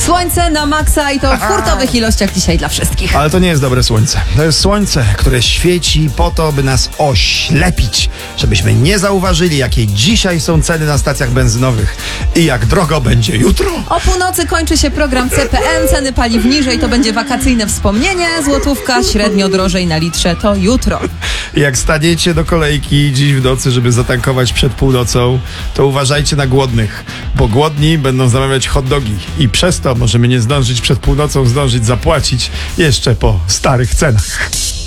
Słońce na maksa i to w hurtowych ilościach dzisiaj dla wszystkich. Ale to nie jest dobre słońce. To jest słońce, które świeci po to, by nas oślepić, żebyśmy nie zauważyli, jakie dzisiaj są ceny na stacjach benzynowych i jak drogo będzie jutro. O północy kończy się program CPN, ceny paliw niżej, to będzie wakacyjne wspomnienie, złotówka średnio drożej na litrze, to jutro. Jak staniecie do kolejki dziś w nocy, żeby zatankować przed północą, to uważajcie na głodnych, bo głodni będą zamawiać hot dogi i przez to możemy nie zdążyć przed północą zapłacić jeszcze po starych cenach.